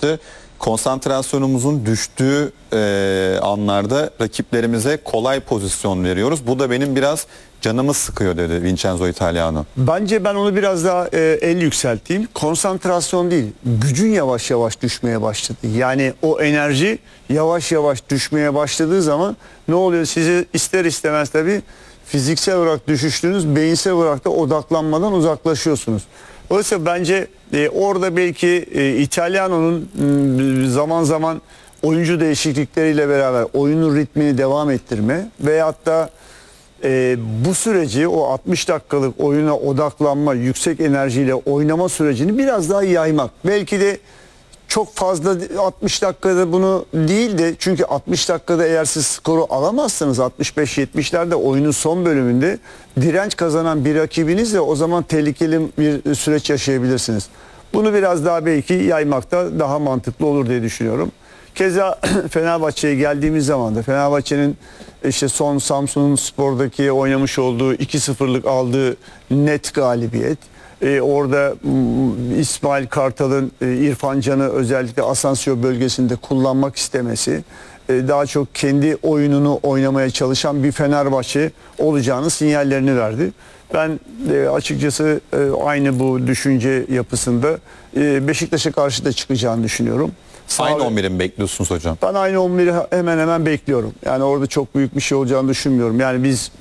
söylemişti. Konsantrasyonumuzun düştüğü anlarda rakiplerimize kolay pozisyon veriyoruz. Bu da benim biraz canımı sıkıyor dedi Vincenzo Italiano. Bence ben onu biraz daha el yükselteyim. Konsantrasyon değil, gücün yavaş yavaş düşmeye başladı. Yani o enerji yavaş yavaş düşmeye başladığı zaman ne oluyor? Sizi ister istemez tabii fiziksel olarak düşüştüğünüz, beyinsel olarak da odaklanmadan uzaklaşıyorsunuz. Oysa bence orada belki İtalyano'nun zaman zaman oyuncu değişiklikleriyle beraber oyunun ritmini devam ettirme veyahut da bu süreci, o 60 dakikalık oyuna odaklanma, yüksek enerjiyle oynama sürecini biraz daha yaymak. Belki de çok fazla 60 dakikada bunu değil de, çünkü 60 dakikada eğer siz skoru alamazsanız 65-70'lerde oyunun son bölümünde direnç kazanan bir rakibinizle o zaman tehlikeli bir süreç yaşayabilirsiniz. Bunu biraz daha belki yaymakta daha mantıklı olur diye düşünüyorum. Keza Fenerbahçe'ye geldiğimiz zaman da Fenerbahçe'nin işte son Samsunspor'daki oynamış olduğu 2-0'lık aldığı net galibiyet. Orada İsmail Kartal'ın İrfan Can'ı özellikle Asansio bölgesinde kullanmak istemesi, daha çok kendi oyununu oynamaya çalışan bir Fenerbahçe olacağını sinyallerini verdi. Ben açıkçası aynı bu düşünce yapısında Beşiktaş'a karşı da çıkacağını düşünüyorum. Aynı 11'i mi bekliyorsunuz hocam? Ben aynı 11'i hemen hemen bekliyorum. Yani orada çok büyük bir şey olacağını düşünmüyorum. Yani biz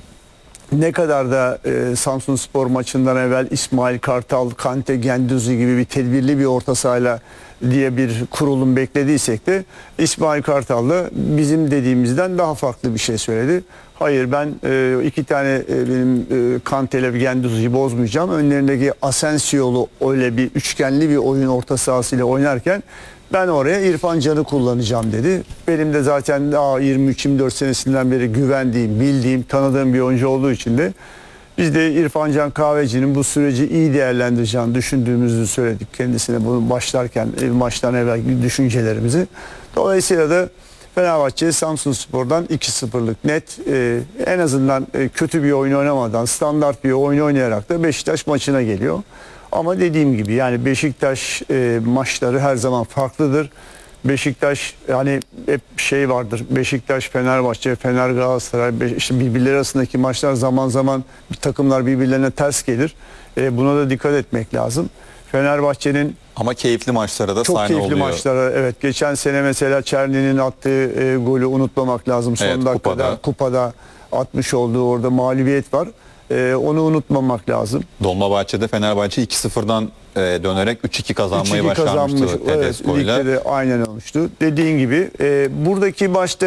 ne kadar da Samsunspor maçından evvel İsmail Kartal, Kante, Gendouzi gibi bir tedbirli bir orta sahayla diye bir kurulum beklediysek de İsmail Kartal da bizim dediğimizden daha farklı bir şey söyledi. Hayır, ben iki tane benim Kante ile Gendouzi'yi bozmayacağım. Önlerindeki Asensio'lu öyle bir üçgenli bir oyun orta sahasıyla oynarken ben oraya İrfan Can'ı kullanacağım dedi. Benim de zaten daha 23-24 senesinden beri güvendiğim, bildiğim, tanıdığım bir oyuncu olduğu için de biz de İrfan Can Kahveci'nin bu süreci iyi değerlendireceğini düşündüğümüzü söyledik kendisine, bunu başlarken maçtan evvel düşüncelerimizi. Dolayısıyla da Fenerbahçe Samsunspor'dan 2-0'lık net, en azından kötü bir oyun oynamadan standart bir oyun oynayarak da Beşiktaş maçına geliyor. Ama dediğim gibi yani Beşiktaş maçları her zaman farklıdır. Beşiktaş, yani hep şey vardır. Beşiktaş, Fenerbahçe, Fener, Galatasaray, işte birbirleri arasındaki maçlar zaman zaman bir takımlar birbirlerine ters gelir. Buna da dikkat etmek lazım. Fenerbahçe'nin ama keyifli maçlara da çok sahne keyifli oluyor. maçlara, evet, geçen sene mesela Çerni'nin attığı golü unutmamak lazım. Son Evet, dakikada kupada atmış olduğu orada mağlubiyet var. Onu unutmamak lazım. Dolmabahçe'de Fenerbahçe 2-0'dan dönerek 3-2 kazanmayı başarmıştı Tedesco'yla. Evet, ligde de aynen olmuştu. Dediğin gibi buradaki maçta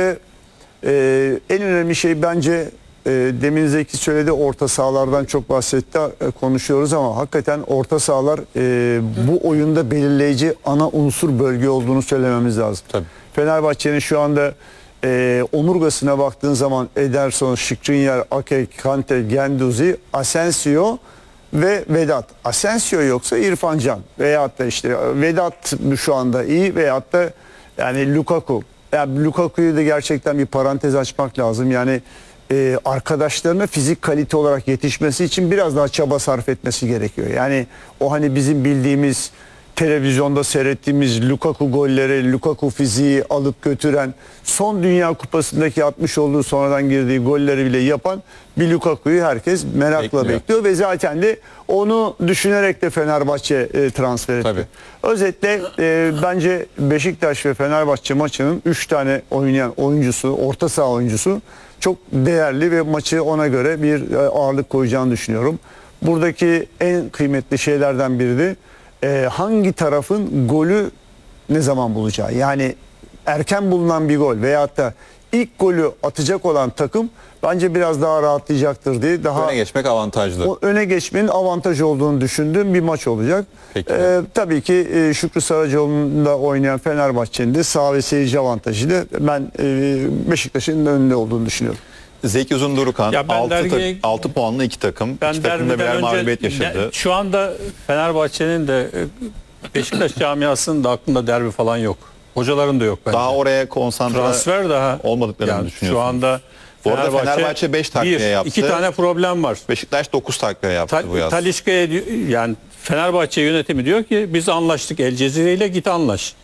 en önemli şey bence demin Zeki söyledi, orta sahalardan çok bahsetti, konuşuyoruz ama hakikaten orta sahalar bu oyunda belirleyici ana unsur bölge olduğunu söylememiz lazım. Tabii. Fenerbahçe'nin şu anda omurgasına baktığın zaman Ederson, Skriniar, Ake, Kante, Gendouzi, Asensio ve Vedat. Asensio yoksa İrfan Can veyahut da işte Vedat şu anda iyi veyahut da yani Lukaku. Yani Lukaku'yu da gerçekten bir parantez açmak lazım. Yani arkadaşlarına fizik kalite olarak yetişmesi için biraz daha çaba sarf etmesi gerekiyor. Yani o hani bizim bildiğimiz televizyonda seyrettiğimiz Lukaku golleri, Lukaku fiziği alıp götüren, son Dünya Kupası'ndaki atmış olduğu sonradan girdiği golleri bile yapan bir Lukaku'yu herkes merakla bekliyor ve zaten de onu düşünerek de Fenerbahçe transfer etti. Tabii. Özetle bence Beşiktaş ve Fenerbahçe maçının 3 tane oynayan oyuncusu, orta saha oyuncusu çok değerli ve maçı ona göre bir ağırlık koyacağını düşünüyorum. Buradaki en kıymetli şeylerden biri de hangi tarafın golü ne zaman bulacağı. Yani erken bulunan bir gol veyahut da ilk golü atacak olan takım bence biraz daha rahatlayacaktır diye, daha öne geçmek avantajlı. O öne geçmenin avantajı olduğunu düşündüğüm bir maç olacak. Tabii ki Şükrü Saracoğlu'nda oynayan Fenerbahçe'nin de saha ve seyirci avantajıyla ben Beşiktaş'ın önünde olduğunu düşünüyorum. Zeki Uzundurukan 6 puanlı iki takım. İki takım da birer mağlubiyet yaşadı. Şu anda Fenerbahçe'nin de Beşiktaş camiasının da aklında derbi falan yok. Hocaların da yok bence. Daha oraya konsantre transfer daha olmadıklarını yani düşünüyorsun. şu anda bu arada Fenerbahçe 5 takviye yaptı. 2 tane problem var. Beşiktaş 9 takviye yaptı bu yaz. Talisca'ya, yani Fenerbahçe yönetimi diyor ki biz anlaştık El Cezire ile, git anlaş.